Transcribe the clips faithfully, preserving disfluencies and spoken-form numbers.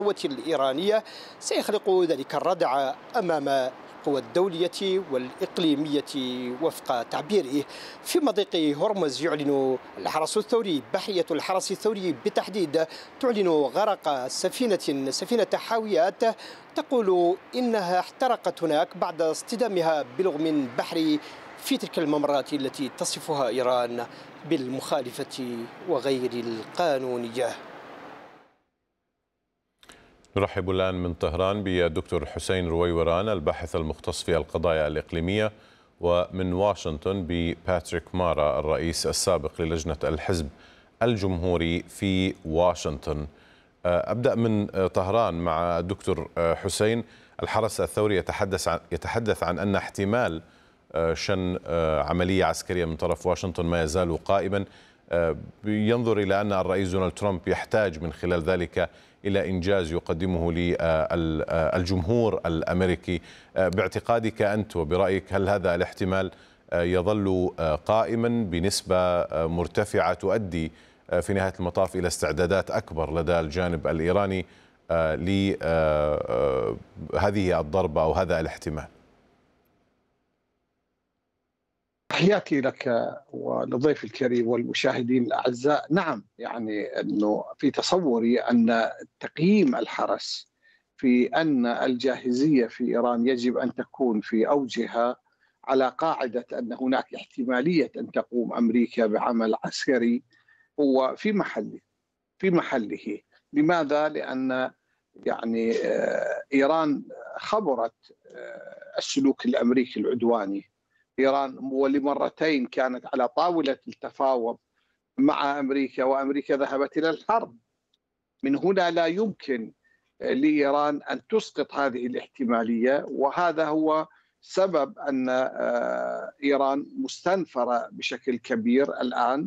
الإيرانية سيخلق ذلك الردع أمام القوى الدولية والإقليمية وفق تعبيره. في مضيق هرمز يعلن الحرس الثوري، بحرية الحرس الثوري بالتحديد، تعلن غرق سفينة سفينة حاويات تقول إنها احترقت هناك بعد اصطدامها بلغم بحري في تلك الممرات التي تصفها إيران بالمخالفة وغير القانونية. نرحب الآن من طهران بالدكتور حسين رويوران الباحث المختص في القضايا الإقليمية، ومن واشنطن بباتريك مارا الرئيس السابق للجنة الحزب الجمهوري في واشنطن. أبدأ من طهران مع الدكتور حسين. الحرس الثوري يتحدث عن يتحدث عن أن احتمال شن عملية عسكرية من طرف واشنطن ما يزال قائما، ينظر إلى أن الرئيس دونالد ترامب يحتاج من خلال ذلك إلى إنجاز يقدمه للجمهور الأمريكي. باعتقادك أنت وبرأيك، هل هذا الاحتمال يظل قائما بنسبة مرتفعة تؤدي في نهاية المطاف إلى استعدادات أكبر لدى الجانب الإيراني لهذه الضربة أو هذا الاحتمال؟ تحياتي لك ولضيف الكريم والمشاهدين الأعزاء. نعم، يعني أنه في تصوري أن تقييم الحرس في أن الجاهزية في إيران يجب أن تكون في أوجها على قاعدة أن هناك احتمالية أن تقوم أمريكا بعمل عسكري هو في محله في محله لماذا؟ لأن يعني إيران خبرت السلوك الأمريكي العدواني. إيران ولمرتين كانت على طاولة التفاوض مع أمريكا، وأمريكا ذهبت إلى الحرب. من هنا لا يمكن لإيران أن تسقط هذه الاحتمالية، وهذا هو سبب أن إيران مستنفرة بشكل كبير الآن،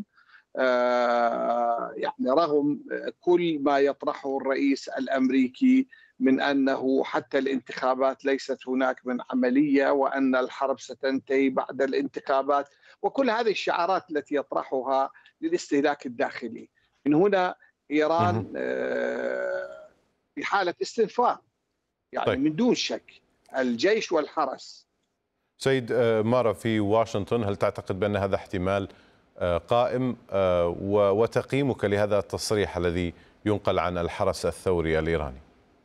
يعني رغم كل ما يطرحه الرئيس الأمريكي من أنه حتى الانتخابات ليست هناك من عملية، وأن الحرب ستنتهي بعد الانتخابات، وكل هذه الشعارات التي يطرحها للاستهلاك الداخلي. من هنا إيران في حالة استنفار، يعني طيب. من دون شك الجيش والحرس. سيد مارا في واشنطن، هل تعتقد بأن هذا احتمال قائم، وتقييمك لهذا التصريح الذي ينقل عن الحرس الثوري الإيراني؟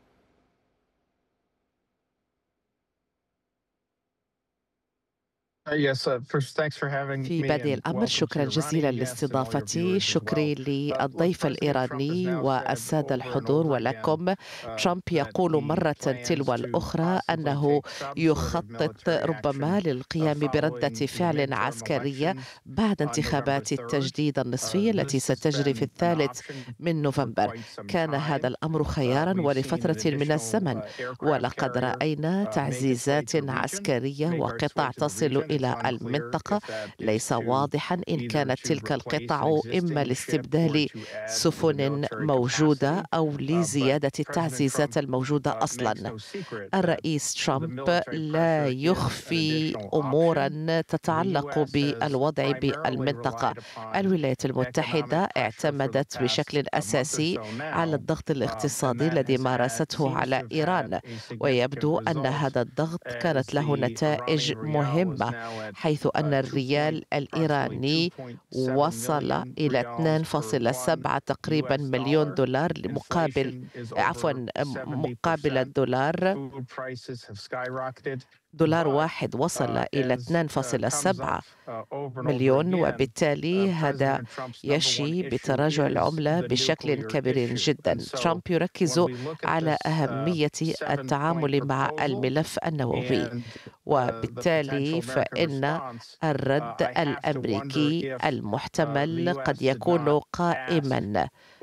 في بدء الأمر شكرا جزيلا لاستضافتي. شكري للضيف الإيراني والسادة الحضور ولكم. ترامب يقول مرة تلو الأخرى أنه يخطط ربما للقيام بردة فعل عسكرية بعد انتخابات التجديد النصفية التي ستجري في الثالث من نوفمبر. كان هذا الأمر خيارا ولفترة من الزمن، ولقد رأينا تعزيزات عسكرية وقطع تصل إلى إلى المنطقة. ليس واضحا إن كانت تلك القطع إما لاستبدال سفن موجودة أو لزيادة التعزيزات الموجودة أصلا. الرئيس ترامب لا يخفي أمورا تتعلق بالوضع بالمنطقة. الولايات المتحدة اعتمدت بشكل أساسي على الضغط الاقتصادي الذي مارسته على إيران، ويبدو أن هذا الضغط كانت له نتائج مهمة، حيث أن الريال الإيراني وصل إلى اثنين فاصلة سبعة تقريبا مليون دولار مقابل عفوا مقابل الدولار. دولار واحد وصل إلى اثنين فاصلة سبعة مليون، وبالتالي هذا يشي بتراجع العملة بشكل كبير جدا. ترامب يركز على أهمية التعامل مع الملف النووي، وبالتالي فإن الرد الأمريكي المحتمل قد يكون قائما.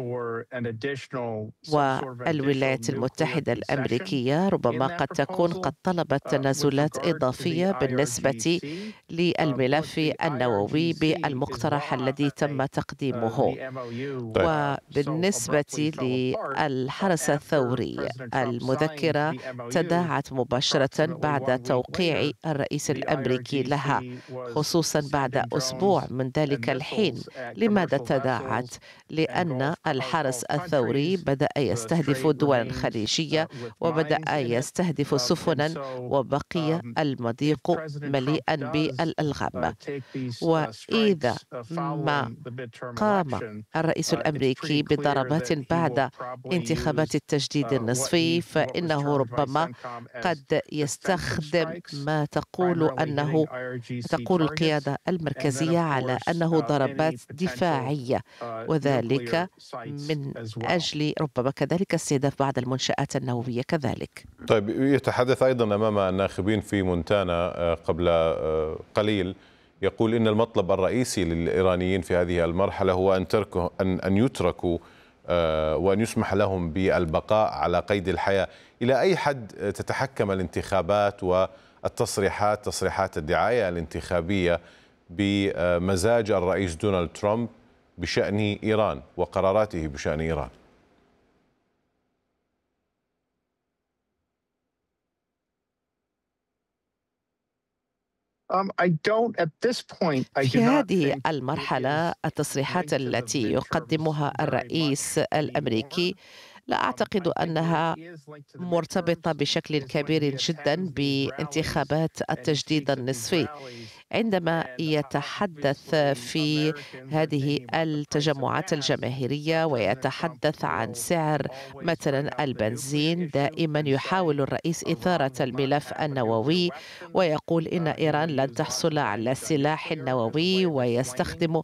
والولايات المتحدة الأمريكية ربما قد تكون قد طلبت تنازلات إضافية بالنسبة للملف النووي بالمقترح الذي تم تقديمه. وبالنسبة للحرس الثوري، المذكرة تداعت مباشرة بعد توقيع الرئيس الأمريكي لها، خصوصا بعد أسبوع من ذلك الحين. لماذا تداعت؟ لأن الحرس الثوري بدأ يستهدف دولا خليجية وبدأ يستهدف سفنا، وبقي المضيق مليئا بالألغام. وإذا ما قام الرئيس الأمريكي بضربات بعد انتخابات التجديد النصفي، فإنه ربما قد يستخدم ما تقول أنه تقول القيادة المركزية على أنه ضربات دفاعية، وذلك من أجل ربما كذلك استهداف بعض المنشآت النووية كذلك. طيب، يتحدث أيضا أمام الناخبين في مونتانا قبل قليل، يقول إن المطلب الرئيسي للإيرانيين في هذه المرحلة هو أن تركوا أن أن يتركوا وأن يسمح لهم بالبقاء على قيد الحياة. إلى أي حد تتحكم الانتخابات والتصريحات تصريحات الدعاية الانتخابية بمزاج الرئيس دونالد ترامب بشأن إيران وقراراته بشأن إيران؟ في هذه المرحلة التصريحات التي يقدمها الرئيس الأمريكي لا أعتقد أنها مرتبطة بشكل كبير جدا بانتخابات التجديد النصفي. عندما يتحدث في هذه التجمعات الجماهيرية ويتحدث عن سعر مثلا البنزين، دائما يحاول الرئيس إثارة الملف النووي ويقول إن إيران لن تحصل على سلاح نووي، ويستخدم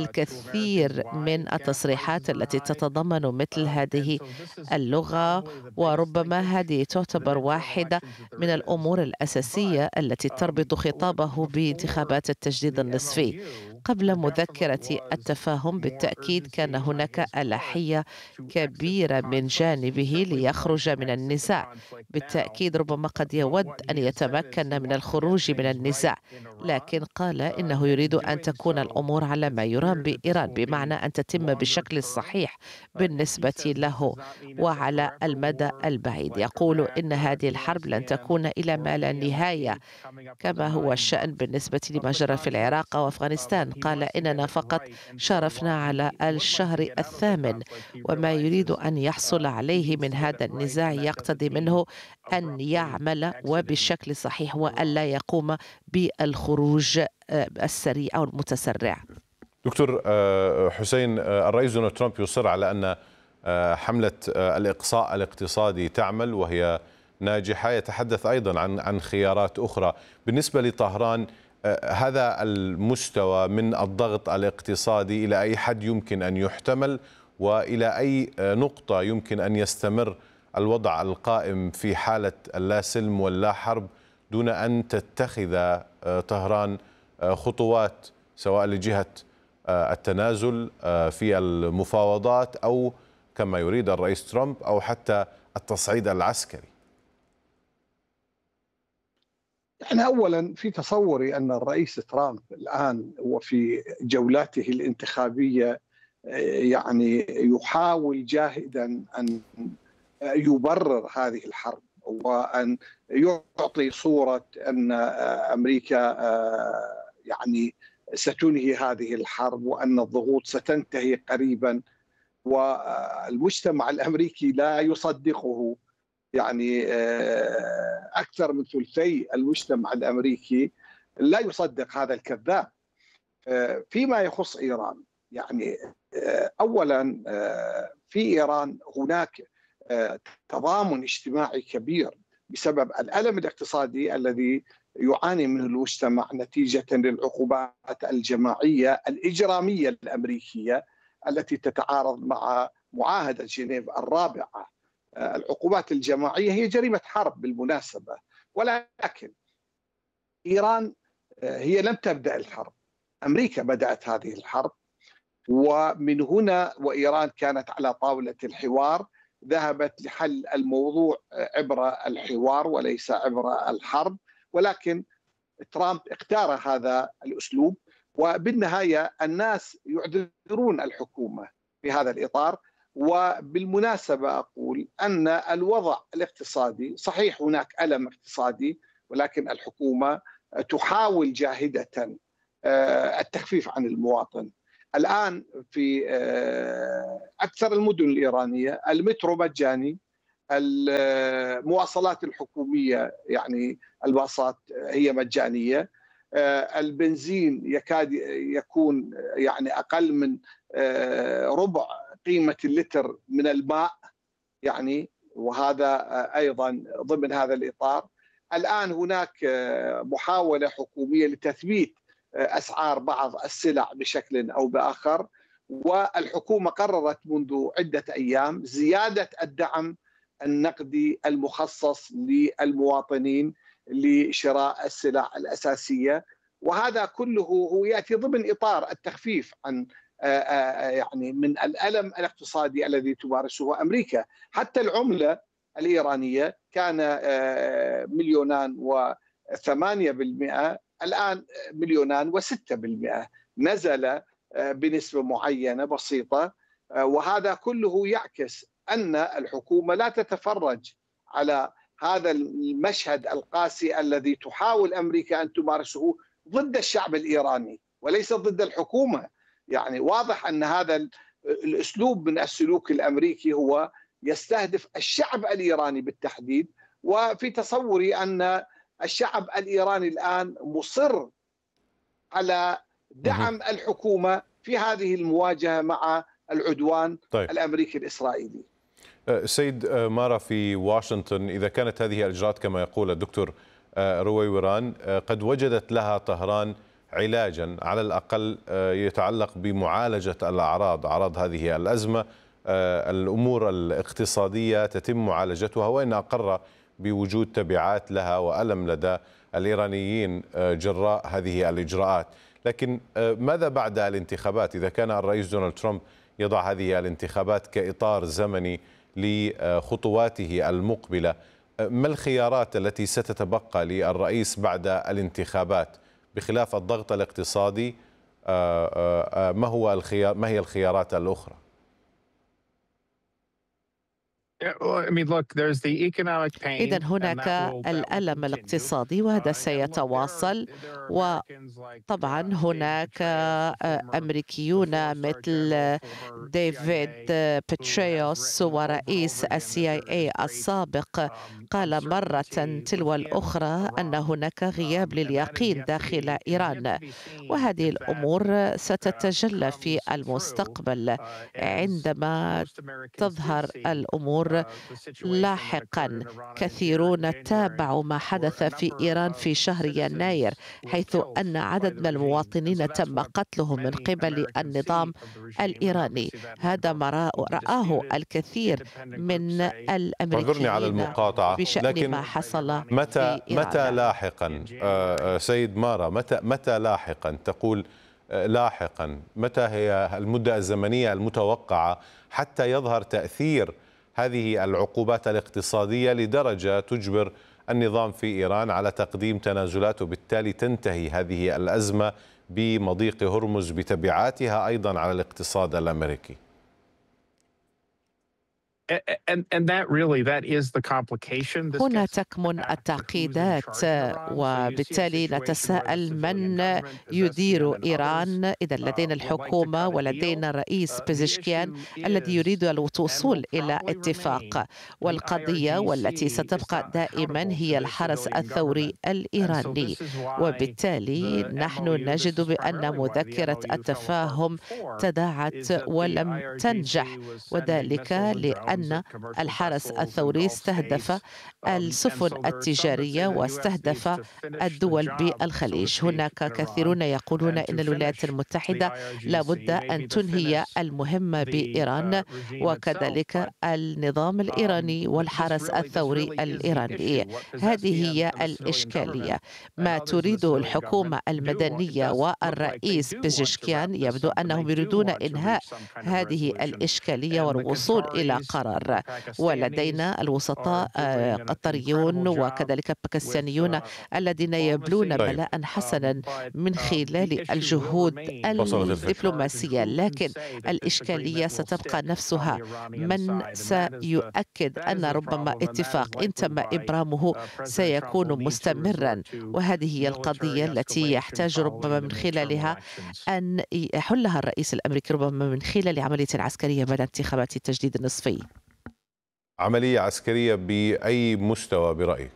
الكثير من التصريحات التي تتضمن مثل هذه اللغة. وربما هذه تعتبر واحدة من الأمور الأساسية التي تربط خطابه بانتخابات التجديد النصفي. قبل مذكرة التفاهم بالتأكيد كان هناك ألحية كبيرة من جانبه ليخرج من النزاع. بالتأكيد ربما قد يود أن يتمكن من الخروج من النزاع، لكن قال إنه يريد أن تكون الأمور على ما يرام بإيران، بمعنى أن تتم بالشكل الصحيح بالنسبة له وعلى المدى البعيد. يقول إن هذه الحرب لن تكون إلى ما لا نهاية، كما هو الشأن بالنسبة لما جرى في العراق وأفغانستان. قال إننا فقط شارفنا على الشهر الثامن، وما يريد أن يحصل عليه من هذا النزاع يقتضي منه أن يعمل وبشكل صحيح وألا يقوم بالخروج السريع أو المتسرع. دكتور حسين، الرئيس دونالد ترامب يصر على أن حملة الإقصاء الاقتصادي تعمل وهي ناجحة، يتحدث أيضا عن عن خيارات أخرى. بالنسبة لطهران، هذا المستوى من الضغط الاقتصادي إلى أي حد يمكن أن يحتمل، وإلى أي نقطة يمكن أن يستمر الوضع القائم في حالة اللا سلم واللا حرب دون أن تتخذ طهران خطوات سواء لجهة التنازل في المفاوضات أو كما يريد الرئيس ترامب أو حتى التصعيد العسكري؟ يعني أولا في تصوري أن الرئيس ترامب الآن وفي جولاته الانتخابية يعني يحاول جاهدا أن يبرر هذه الحرب وأن يعطي صورة أن أمريكا يعني ستنهي هذه الحرب وأن الضغوط ستنتهي قريبا، والمجتمع الأمريكي لا يصدقه. يعني أكثر من ثلثي المجتمع الأمريكي لا يصدق هذا الكذاب. فيما يخص إيران، يعني أولا في إيران هناك تضامن اجتماعي كبير بسبب الألم الاقتصادي الذي يعاني منه المجتمع نتيجة للعقوبات الجماعية الإجرامية الأمريكية التي تتعارض مع معاهدة جنيف الرابعة. العقوبات الجماعية هي جريمة حرب بالمناسبة، ولكن إيران هي لم تبدأ الحرب، أمريكا بدأت هذه الحرب، ومن هنا وإيران كانت على طاولة الحوار، ذهبت لحل الموضوع عبر الحوار وليس عبر الحرب. ولكن ترامب اختار هذا الأسلوب، وبالنهاية الناس يعذرون الحكومة في هذا الإطار. وبالمناسبة أقول أن الوضع الاقتصادي صحيح، هناك ألم اقتصادي، ولكن الحكومة تحاول جاهدة التخفيف عن المواطن. الآن في أكثر المدن الإيرانية المترو مجاني، المواصلات الحكومية يعني الباصات هي مجانية، البنزين يكاد يكون يعني أقل من ربع قيمة اللتر من الماء يعني، وهذا أيضا ضمن هذا الإطار. الآن هناك محاولة حكومية لتثبيت أسعار بعض السلع بشكل أو بآخر، والحكومة قررت منذ عدة أيام زيادة الدعم النقدي المخصص للمواطنين لشراء السلع الأساسية، وهذا كله هو يأتي ضمن إطار التخفيف عن يعني من الألم الاقتصادي الذي تمارسه أمريكا. حتى العملة الإيرانية كان مليونان وثمانية بالمئة، الآن مليونان وستة بالمئة، نزل بنسبة معينة بسيطة، وهذا كله يعكس أن الحكومة لا تتفرج على هذا المشهد القاسي الذي تحاول أمريكا أن تمارسه ضد الشعب الإيراني وليس ضد الحكومة. يعني واضح أن هذا الأسلوب من السلوك الأمريكي هو يستهدف الشعب الإيراني بالتحديد، وفي تصوري أن الشعب الإيراني الآن مصر على دعم الحكومة في هذه المواجهة مع العدوان طيب. الأمريكي الإسرائيلي. سيد مارا، في واشنطن إذا كانت هذه الإجراءات كما يقول الدكتور رويوران قد وجدت لها طهران علاجا على الأقل يتعلق بمعالجة الأعراض، أعراض هذه الأزمة، الأمور الاقتصادية تتم معالجتها، وإن أقر بوجود تبعات لها وألم لدى الإيرانيين جراء هذه الإجراءات. لكن ماذا بعد الانتخابات؟ إذا كان الرئيس دونالد ترامب يضع هذه الانتخابات كإطار زمني لخطواته المقبلة، ما الخيارات التي ستتبقى للرئيس بعد الانتخابات بخلاف الضغط الاقتصادي؟ ما هو الخيار ما هي الخيارات الأخرى؟ إذن هناك الألم الاقتصادي وهذا سيتواصل، وطبعا هناك أمريكيون مثل ديفيد بيتريوس ورئيس السي آي إيه السابق قال مرة تلو الأخرى أن هناك غياب لليقين داخل إيران، وهذه الأمور ستتجلى في المستقبل عندما تظهر الأمور لاحقا. كثيرون تابعوا ما حدث في إيران في شهر يناير، حيث أن عدد من المواطنين تم قتلهم من قبل النظام الإيراني. هذا ما رآه الكثير من الأمريكيين على المقاطعة، بشأن لكن ما حصل متى في إيران. متى لاحقا سيد مارا، متى متى لاحقا تقول لاحقا؟ متى هي المدة الزمنية المتوقعة حتى يظهر تأثير هذه العقوبات الاقتصادية لدرجة تجبر النظام في إيران على تقديم تنازلات، وبالتالي تنتهي هذه الأزمة بمضيق هرمز بتبعاتها أيضا على الاقتصاد الأمريكي؟ هنا تكمن التعقيدات، وبالتالي نتساءل من يدير إيران. إذا لدينا الحكومة ولدينا الرئيس بيزشكيان الذي يريد الوصول إلى اتفاق، والقضية والتي ستبقى دائما هي الحرس الثوري الإيراني. وبالتالي نحن نجد بأن مذكرة التفاهم تداعت ولم تنجح، وذلك لأن أن الحرس الثوري استهدف السفن التجارية واستهدف الدول بالخليج. هناك كثيرون يقولون إن الولايات المتحدة لابد أن تنهي المهمة بإيران، وكذلك النظام الإيراني والحرس الثوري الإيراني. هذه هي الإشكالية. ما تريده الحكومة المدنية والرئيس بيزشكيان يبدو أنهم يريدون إنهاء هذه الإشكالية والوصول إلى قرار القرار. ولدينا الوسطاء قطريون وكذلك باكستانيون الذين يبلون بلاء حسنا من خلال الجهود الدبلوماسية، لكن الإشكالية ستبقى نفسها. من سيؤكد أن ربما اتفاق إن تم إبرامه سيكون مستمرا؟ وهذه هي القضية التي يحتاج ربما من خلالها أن يحلها الرئيس الأمريكي، ربما من خلال عملية عسكرية بعد انتخابات التجديد النصفي. عملية عسكرية بأي مستوى برأيك؟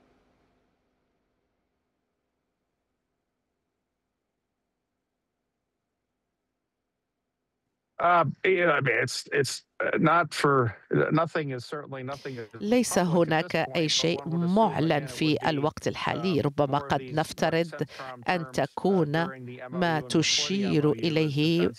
ليس هناك أي شيء معلن في الوقت الحالي. ربما قد نفترض أن تكون ما تشير إليه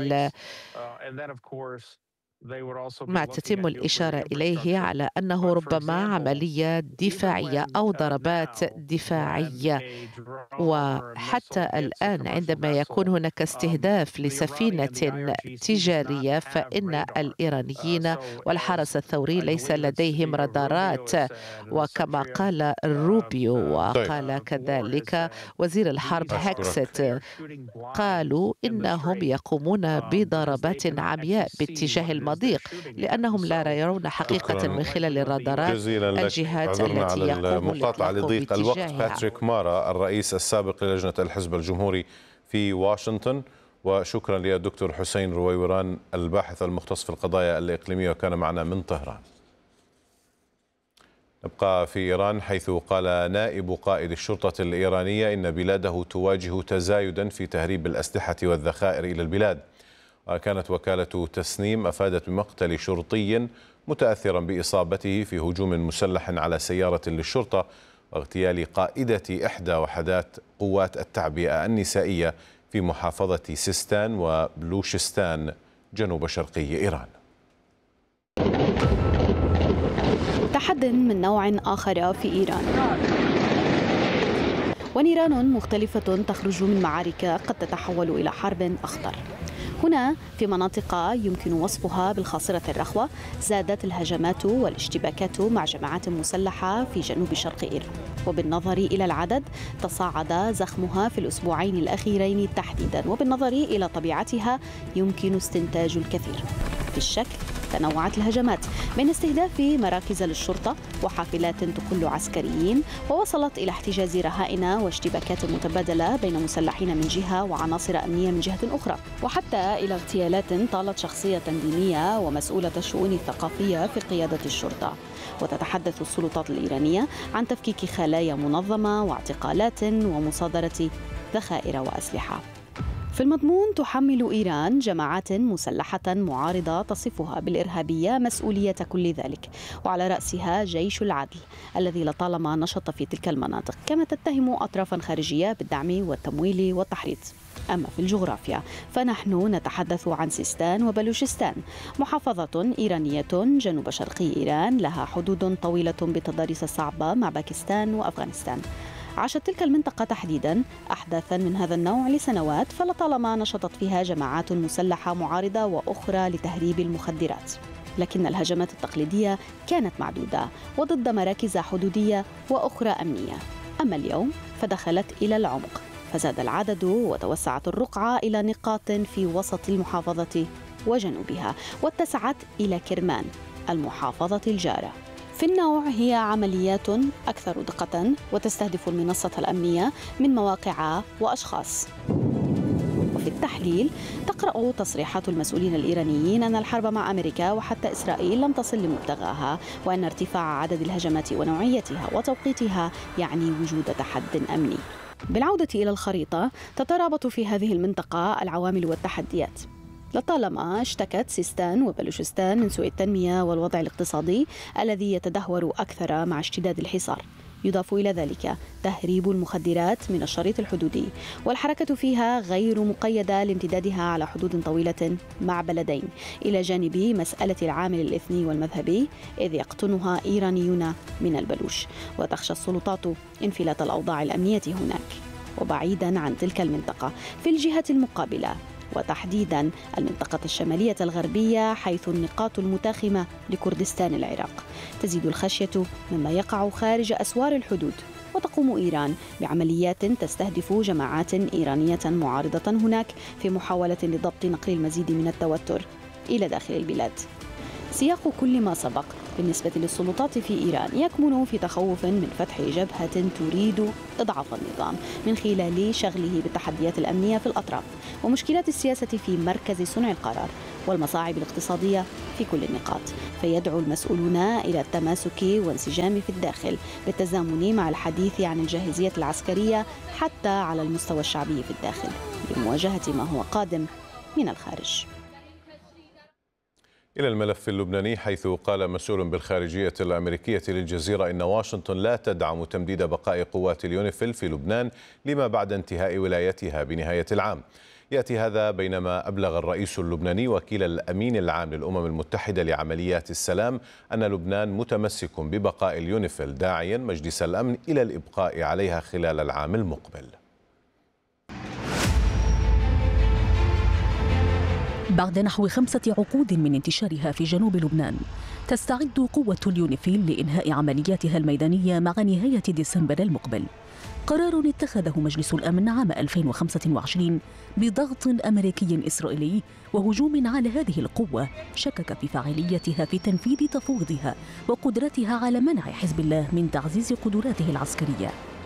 ما تتم الإشارة إليه على أنه ربما عملية دفاعية أو ضربات دفاعية. وحتى الآن عندما يكون هناك استهداف لسفينة تجارية فإن الإيرانيين والحرس الثوري ليس لديهم رادارات، وكما قال روبيو وقال كذلك وزير الحرب هيكست، قالوا إنهم يقومون بضربات عمياء باتجاه المضيق لأنهم لا يرون حقيقة من خلال الرادارات الجهات التي يقوم المقاطعة لضيق الوقت. باتريك مارا الرئيس السابق للجنة الحزب الجمهوري في واشنطن، وشكرا للدكتور حسين رويوران الباحث المختص في القضايا الإقليمية وكان معنا من طهران. نبقى في إيران، حيث قال نائب قائد الشرطة الإيرانية إن بلاده تواجه تزايدا في تهريب الأسلحة والذخائر إلى البلاد. وكانت وكالة تسنيم أفادت بمقتل شرطي متأثرا بإصابته في هجوم مسلح على سيارة للشرطة واغتيال قائدة إحدى وحدات قوات التعبئة النسائية في محافظة سيستان وبلوشستان جنوب شرقي إيران. تحد من نوع آخر في إيران، ونيران مختلفة تخرج من معارك قد تتحول إلى حرب أخطر. هنا في مناطق يمكن وصفها بالخاصرة الرخوة زادت الهجمات والاشتباكات مع جماعات مسلحة في جنوب شرق إيران، وبالنظر إلى العدد تصاعد زخمها في الأسبوعين الأخيرين تحديدا، وبالنظر إلى طبيعتها يمكن استنتاج الكثير. في الشكل تنوعت الهجمات بين استهداف مراكز للشرطة وحافلات تقل عسكريين، ووصلت إلى احتجاز رهائن واشتباكات متبادلة بين مسلحين من جهة وعناصر أمنية من جهة أخرى، وحتى إلى اغتيالات طالت شخصية دينية ومسؤولة الشؤون الثقافية في قيادة الشرطة. وتتحدث السلطات الإيرانية عن تفكيك خلايا منظمة واعتقالات ومصادرة ذخائر وأسلحة. في المضمون تحمل إيران جماعات مسلحة معارضة تصفها بالإرهابية مسؤولية كل ذلك، وعلى رأسها جيش العدل الذي لطالما نشط في تلك المناطق، كما تتهم أطرافا خارجية بالدعم والتمويل والتحريض. أما في الجغرافيا فنحن نتحدث عن سيستان وبلوشستان، محافظة إيرانية جنوب شرقي إيران لها حدود طويلة بتضاريس صعبة مع باكستان وأفغانستان. عاشت تلك المنطقة تحديدا أحداثا من هذا النوع لسنوات، فلطالما نشطت فيها جماعات مسلحة معارضة وأخرى لتهريب المخدرات، لكن الهجمات التقليدية كانت معدودة وضد مراكز حدودية وأخرى أمنية. أما اليوم فدخلت إلى العمق، فزاد العدد وتوسعت الرقعة إلى نقاط في وسط المحافظة وجنوبها، واتسعت إلى كرمان المحافظة الجارة. في النوع هي عمليات أكثر دقة وتستهدف المنصة الأمنية من مواقع وأشخاص. وفي التحليل تقرأ تصريحات المسؤولين الإيرانيين أن الحرب مع أمريكا وحتى إسرائيل لم تصل لمبتغاها، وأن ارتفاع عدد الهجمات ونوعيتها وتوقيتها يعني وجود تحد أمني. بالعودة إلى الخريطة تترابط في هذه المنطقة العوامل والتحديات. لطالما اشتكت سيستان وبلوشستان من سوء التنمية والوضع الاقتصادي الذي يتدهور أكثر مع اشتداد الحصار. يضاف إلى ذلك تهريب المخدرات من الشريط الحدودي، والحركة فيها غير مقيدة لامتدادها على حدود طويلة مع بلدين، إلى جانب مسألة العامل الإثني والمذهبي إذ يقطنها إيرانيون من البلوش. وتخشى السلطات انفلات الأوضاع الأمنية هناك. وبعيدا عن تلك المنطقة في الجهة المقابلة وتحديدا المنطقة الشمالية الغربية، حيث النقاط المتاخمة لكردستان العراق. تزيد الخشية مما يقع خارج أسوار الحدود، وتقوم إيران بعمليات تستهدف جماعات إيرانية معارضة هناك في محاولة لضبط نقل المزيد من التوتر إلى داخل البلاد. سياق كل ما سبق بالنسبة للسلطات في إيران يكمن في تخوف من فتح جبهة تريد إضعاف النظام من خلال شغله بالتحديات الأمنية في الأطراف ومشكلات السياسة في مركز صنع القرار والمصاعب الاقتصادية في كل النقاط. فيدعو المسؤولون إلى التماسك وانسجام في الداخل بالتزامن مع الحديث عن الجاهزية العسكرية حتى على المستوى الشعبي في الداخل لمواجهة ما هو قادم من الخارج. إلى الملف اللبناني، حيث قال مسؤول بالخارجية الأمريكية للجزيرة إن واشنطن لا تدعم تمديد بقاء قوات اليونيفيل في لبنان لما بعد انتهاء ولايتها بنهاية العام. يأتي هذا بينما أبلغ الرئيس اللبناني وكيل الأمين العام للأمم المتحدة لعمليات السلام أن لبنان متمسك ببقاء اليونيفيل، داعيا مجلس الأمن إلى الإبقاء عليها خلال العام المقبل. بعد نحو خمسة عقود من انتشارها في جنوب لبنان، تستعد قوة اليونيفيل لإنهاء عملياتها الميدانية مع نهاية ديسمبر المقبل. قرار اتخذه مجلس الأمن عام ألفين وخمسة وعشرين بضغط أمريكي إسرائيلي وهجوم على هذه القوة شكك في فاعليتها في تنفيذ تفويضها وقدرتها على منع حزب الله من تعزيز قدراته العسكرية.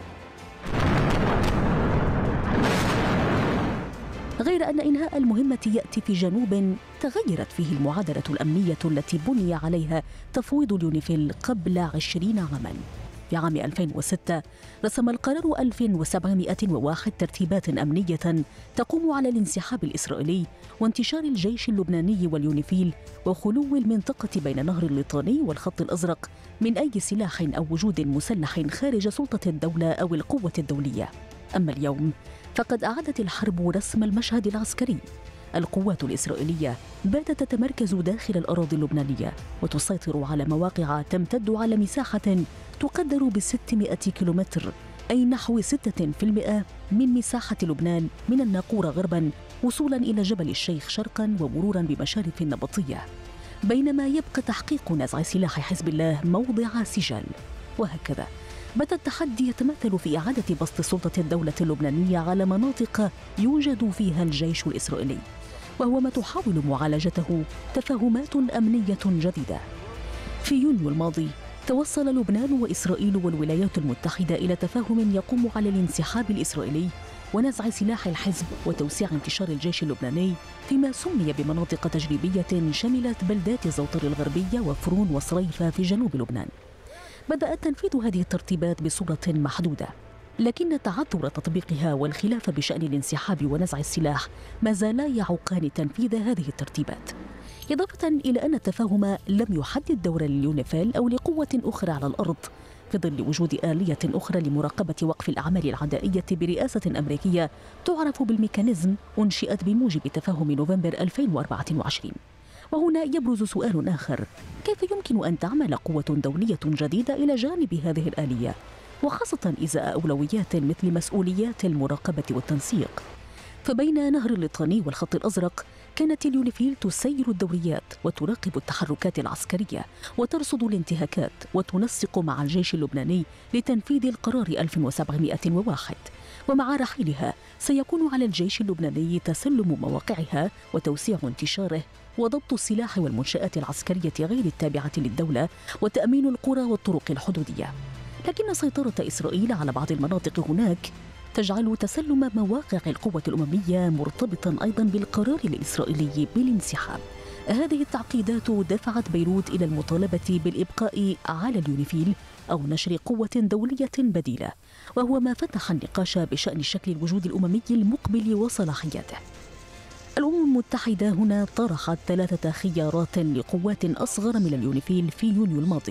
غير أن إنهاء المهمة يأتي في جنوب تغيرت فيه المعادلة الأمنية التي بني عليها تفويض اليونيفيل قبل عشرين عاماً. في عام ألفين وستة رسم القرار ألف وسبعمائة وواحد ترتيبات أمنية تقوم على الانسحاب الإسرائيلي وانتشار الجيش اللبناني واليونيفيل وخلو المنطقة بين نهر الليطاني والخط الأزرق من أي سلاح أو وجود مسلح خارج سلطة الدولة أو القوة الدولية. أما اليوم فقد أعادت الحرب رسم المشهد العسكري. القوات الإسرائيلية باتت تتمركز داخل الأراضي اللبنانية وتسيطر على مواقع تمتد على مساحة تقدر بستمائة كيلومتر، أي نحو ستة بالمئة من مساحة لبنان من الناقورة غرباً وصولاً إلى جبل الشيخ شرقاً ومروراً بمشارف النبطية، بينما يبقى تحقيق نزع سلاح حزب الله موضع سجال. وهكذا بات التحدي يتمثل في إعادة بسط سلطة الدولة اللبنانية على مناطق يوجد فيها الجيش الإسرائيلي، وهو ما تحاول معالجته تفاهمات أمنية جديدة. في يونيو الماضي توصل لبنان وإسرائيل والولايات المتحدة إلى تفاهم يقوم على الانسحاب الإسرائيلي ونزع سلاح الحزب وتوسيع انتشار الجيش اللبناني فيما سمي بمناطق تجريبية شملت بلدات زوطر الغربية وفرون وصريفة في جنوب لبنان. بدأ تنفيذ هذه الترتيبات بصورة محدودة، لكن تعثر تطبيقها والخلاف بشأن الانسحاب ونزع السلاح ما زالا يعوقان تنفيذ هذه الترتيبات، إضافة إلى أن التفاهم لم يحدد دور اليونيفيل أو لقوة أخرى على الأرض في ظل وجود آلية أخرى لمراقبة وقف الأعمال العدائية برئاسة أمريكية تعرف بالميكانيزم، أنشئت بموجب تفاهم نوفمبر ألفين وأربعة وعشرين. وهنا يبرز سؤال آخر: كيف يمكن أن تعمل قوة دولية جديدة إلى جانب هذه الآلية، وخاصة إزاء أولويات مثل مسؤوليات المراقبة والتنسيق؟ فبين نهر الليطاني والخط الأزرق كانت اليونيفيل تسير الدوريات وتراقب التحركات العسكرية وترصد الانتهاكات وتنسق مع الجيش اللبناني لتنفيذ القرار ألف وسبعمائة وواحد. ومع رحيلها سيكون على الجيش اللبناني تسلم مواقعها وتوسيع انتشاره وضبط السلاح والمنشآت العسكرية غير التابعة للدولة وتأمين القرى والطرق الحدودية. لكن سيطرة إسرائيل على بعض المناطق هناك تجعل تسلم مواقع القوة الأممية مرتبطاً أيضاً بالقرار الإسرائيلي بالانسحاب. هذه التعقيدات دفعت بيروت إلى المطالبة بالإبقاء على اليونيفيل أو نشر قوة دولية بديلة، وهو ما فتح النقاش بشأن شكل الوجود الأممي المقبل وصلاحياته. الأمم المتحدة هنا طرحت ثلاثة خيارات لقوات أصغر من اليونيفيل في يونيو الماضي.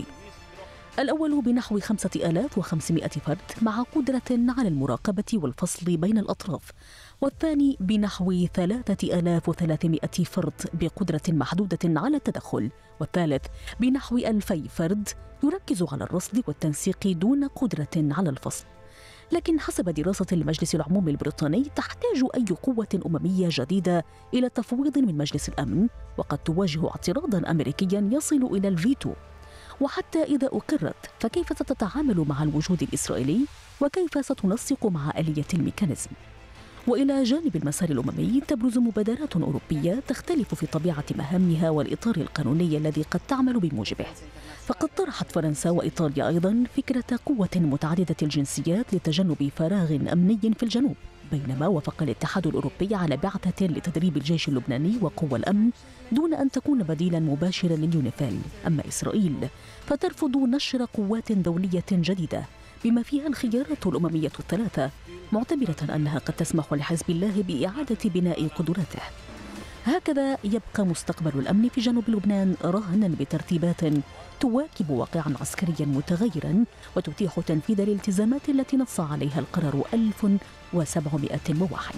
الأول بنحو خمسة آلاف وخمسمائة فرد مع قدرة على المراقبة والفصل بين الأطراف، والثاني بنحو ثلاثة آلاف وثلاثمائة فرد بقدرة محدودة على التدخل، والثالث بنحو ألفي فرد يركز على الرصد والتنسيق دون قدرة على الفصل. لكن حسب دراسة المجلس العمومي البريطاني تحتاج أي قوة أممية جديدة إلى تفويض من مجلس الأمن، وقد تواجه اعتراضاً أمريكياً يصل إلى الفيتو. وحتى إذا أقرت فكيف ستتعامل مع الوجود الإسرائيلي وكيف ستنسق مع آلية الميكانيزم؟ وإلى جانب المسار الأممي تبرز مبادرات أوروبية تختلف في طبيعة مهامها والإطار القانوني الذي قد تعمل بموجبه. فقد طرحت فرنسا وإيطاليا أيضاً فكرة قوة متعددة الجنسيات لتجنب فراغ أمني في الجنوب، بينما وافق الاتحاد الأوروبي على بعثة لتدريب الجيش اللبناني وقوى الأمن دون أن تكون بديلاً مباشراً لليونيفيل. أما إسرائيل فترفض نشر قوات دولية جديدة بما فيها الخيارات الأممية الثلاثة، معتبرة أنها قد تسمح لحزب الله بإعادة بناء قدراته. هكذا يبقى مستقبل الأمن في جنوب لبنان راهنا بترتيبات تواكب واقعا عسكريا متغيرا وتتيح تنفيذ الالتزامات التي نص عليها القرار ألف وسبعمائة وواحد.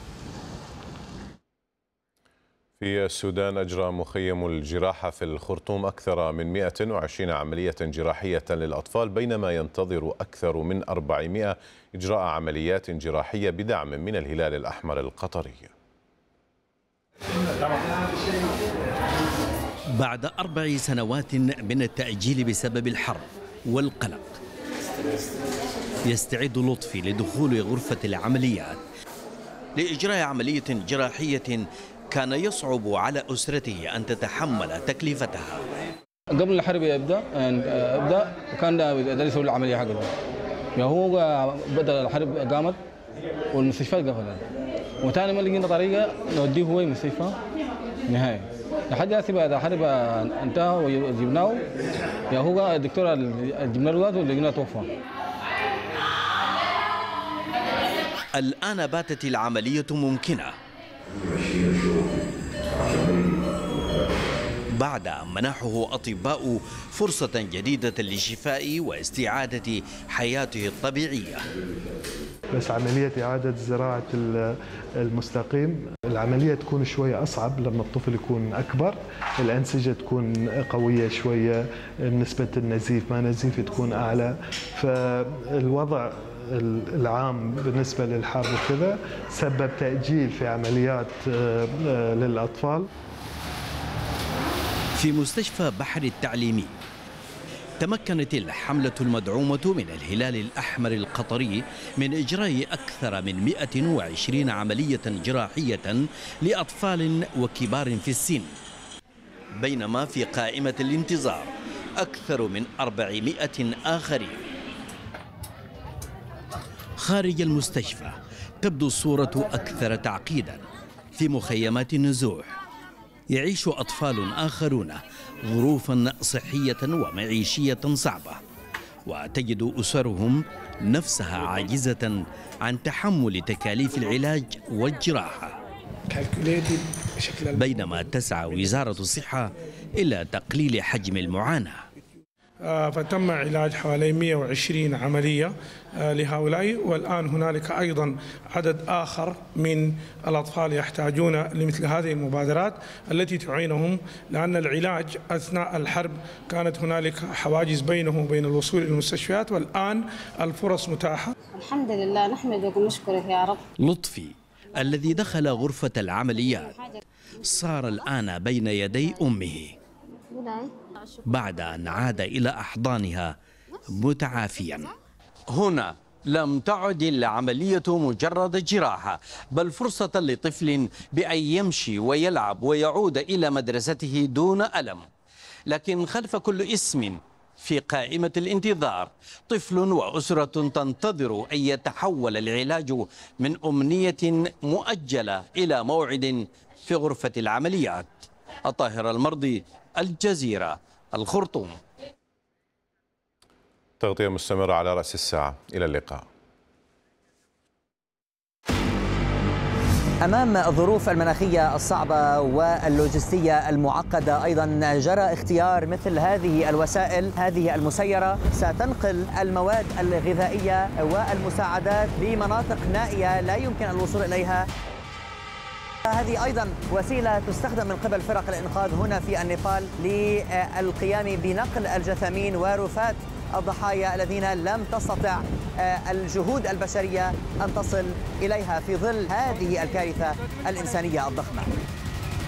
في السودان أجرى مخيم الجراحة في الخرطوم أكثر من مئة وعشرين عملية جراحية للأطفال، بينما ينتظر أكثر من أربعمائة إجراء عمليات جراحية بدعم من الهلال الأحمر القطري. بعد أربع سنوات من التأجيل بسبب الحرب والقلق، يستعد لطفي لدخول غرفة العمليات لإجراء عملية جراحية كان يصعب على أسرته أن تتحمل تكلفتها. قبل الحرب يبدأ ابدأ وكان ده يسوي العملية حقه، يعني هو بدأ الحرب قامت والمستشفيات قفلت، وثاني ما لقينا طريقة نوديه هو المستشفى نهائي لحد هسه بعد الحرب انتهى وجبناه، يعني هو الدكتور جبنا له ولقيناه توفى. الآن باتت العملية ممكنة بعد أن منحه أطباء فرصة جديدة للشفاء واستعادة حياته الطبيعية. بس عملية إعادة زراعة المستقيم العملية تكون شوية أصعب لما الطفل يكون أكبر، الأنسجة تكون قوية شوية، نسبة النزيف ما نزيف تكون أعلى، فالوضع العام بالنسبة للحرب وكذا سبب تأجيل في عمليات للأطفال. في مستشفى بحر التعليمي تمكنت الحملة المدعومة من الهلال الأحمر القطري من إجراء أكثر من مئة وعشرين عملية جراحية لأطفال وكبار في السن، بينما في قائمة الانتظار أكثر من أربعمائة آخرين. خارج المستشفى تبدو الصورة أكثر تعقيدا. في مخيمات النزوح يعيش أطفال آخرون ظروفا صحية ومعيشية صعبة، وتجد أسرهم نفسها عاجزة عن تحمل تكاليف العلاج والجراحة، بينما تسعى وزارة الصحة إلى تقليل حجم المعاناة. فتم علاج حوالي مئة وعشرين عملية لهؤلاء، والآن هنالك أيضا عدد آخر من الأطفال يحتاجون لمثل هذه المبادرات التي تعينهم، لأن العلاج أثناء الحرب كانت هنالك حواجز بينه وبين الوصول إلى المستشفيات، والآن الفرص متاحة. الحمد لله، نحمدك ونشكرك يا رب. لطفي الذي دخل غرفة العمليات صار الآن بين يدي أمه بعد أن عاد إلى أحضانها متعافيا. هنا لم تعد العملية مجرد جراحة، بل فرصة لطفل بأن يمشي ويلعب ويعود إلى مدرسته دون ألم. لكن خلف كل اسم في قائمة الانتظار طفل وأسرة تنتظر أن يتحول العلاج من أمنية مؤجلة إلى موعد في غرفة العمليات. الطاهر المرضي، الجزيرة، الخرطوم. تغطية مستمرة على رأس الساعة. إلى اللقاء. أمام الظروف المناخية الصعبة واللوجستية المعقدة أيضا جرى اختيار مثل هذه الوسائل، هذه المسيرة ستنقل المواد الغذائية والمساعدات لمناطق نائية لا يمكن الوصول إليها. هذه أيضا وسيلة تستخدم من قبل فرق الإنقاذ هنا في النيبال للقيام بنقل الجثامين ورفات الضحايا الذين لم تستطع الجهود البشرية أن تصل إليها في ظل هذه الكارثة الإنسانية الضخمة.